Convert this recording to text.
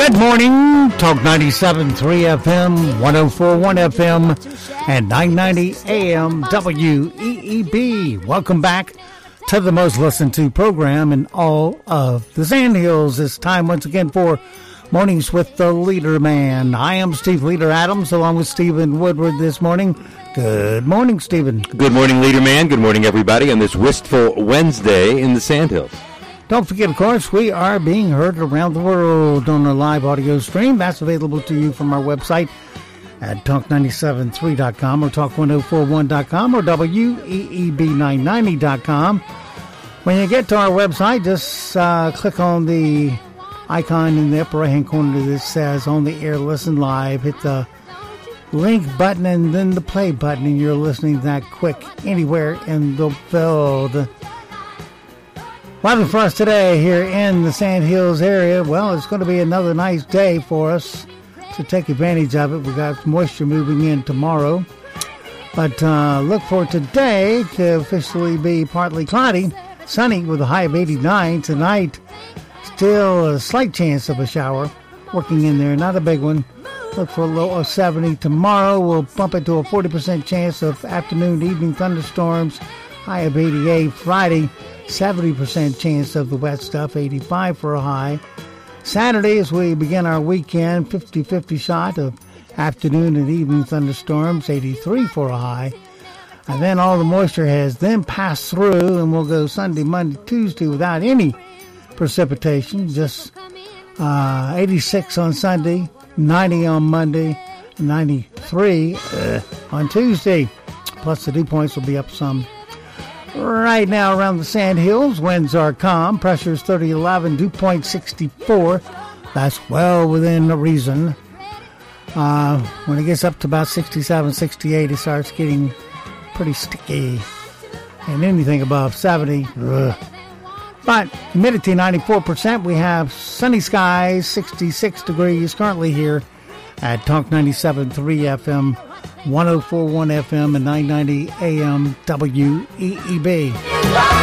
Good morning, Talk 97.3 FM, 104.1 FM, and 990 AM WEEB. Welcome back to the most listened to program in all of the Sandhills. It's time once again for Mornings with the Leader Man. I am Steve Leader Adams, along with Stephen Woodward this morning. Good morning, Stephen. Good morning, Leader Man. Good morning, everybody, on this wistful Wednesday in the Sandhills. Don't forget, of course, we are being heard around the world on a live audio stream. That's available to you from our website at talk973.com or talk1041.com or weeb990.com. When you get to our website, just click on the icon in the upper right-hand corner that says On the Air Listen Live. Hit the link button and then the play button, and you're listening that quick anywhere in the world. Weather for us today here in the Sandhills area. Well, it's going to be another nice day for us to take advantage of it. We got moisture moving in tomorrow. But look for today to officially be partly cloudy, sunny with a high of 89. Tonight, still a slight chance of a shower working in there, not a big one. Look for a low of 70. Tomorrow, we'll bump it to a 40% chance of afternoon to evening thunderstorms, high of 88. Friday, 70% chance of the wet stuff, 85 for a high. Saturday, as we begin our weekend, 50-50 shot of afternoon and evening thunderstorms, 83 for a high. And then all the moisture has then passed through, and we'll go Sunday, Monday, Tuesday without any precipitation. Just 86 on Sunday, 90 on Monday, 93 on Tuesday. Plus the dew points will be up some. Right now around the Sandhills, winds are calm. Pressure is 3011, dew point 64. That's well within reason. When it gets up to about 67, 68, it starts getting pretty sticky. And anything above 70, But humidity 94%. We have sunny skies, 66 degrees currently here at Talk 97.3 FM. 104.1 FM and 990 AM WEEB.